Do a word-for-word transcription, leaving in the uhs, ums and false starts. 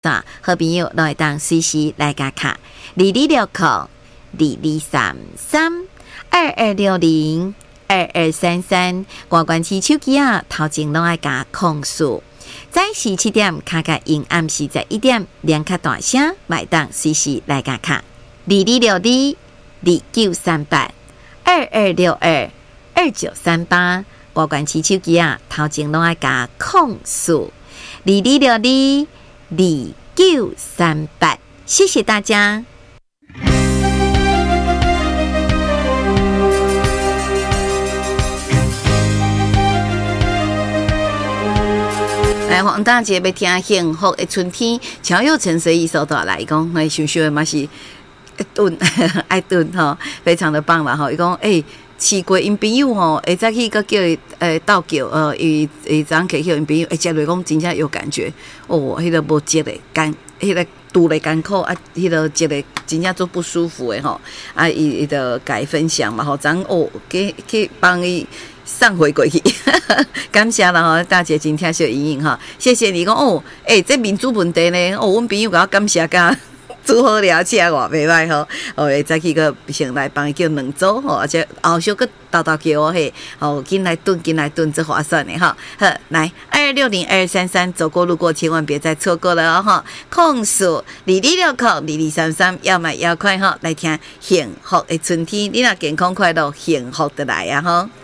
啥好朋友都会当随时来加卡，二二六零二二三三二二六零二二三三，挂关机手机啊，头前拢爱加控诉。早时七点，卡卡因暗时在一点，两卡大声，买当随时来加卡，二二六二二九三八二二六二二九三八，挂关机手机啊，头前拢爱加控诉，二二六二二九三八，谢谢大家。来，黄大姐要听幸福的春天，乔佑成随意手到来讲，哎，想想的嘛是爱炖爱炖吼，非常的棒啦吼。伊讲诶，试过因朋友吼，会再去个叫伊诶倒叫呃，伊伊昨去叫因朋友，诶，食落讲真正有感觉哦，迄、那个无接的干，迄、那个拄咧艰苦啊，迄、那个接的真正做不舒服的吼，啊，伊伊就甲伊分享嘛吼，昨哦去去帮伊。送回过去，感谢啦吼，大姐真听小莹莹哈，谢谢你讲哦，诶、欸，这民主问题呢，哦，阮朋友甲我感谢甲煮好了，吃偌袂歹吼，哦，会再去个先来帮伊叫两组吼，而且后续个豆豆叫我嘿，哦，紧来炖，紧来炖，最划算的哈。好，来二二六零二三三，走过路过千万别再错过了哦哈。控诉二二六扣二二三三，要买要快哈，来听幸福的春天，你若健康快乐，幸福的来啊哈。